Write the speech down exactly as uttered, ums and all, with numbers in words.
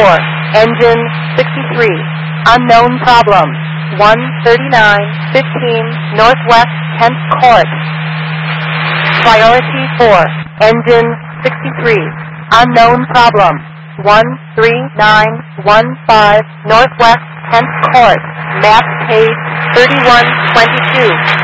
four, engine sixty-three, unknown problem, one thirty-nine fifteen Northwest tenth Court. Priority four, engine sixty-three, unknown problem, one three nine one five Northwest tenth Court, map page thirty-one twenty-two.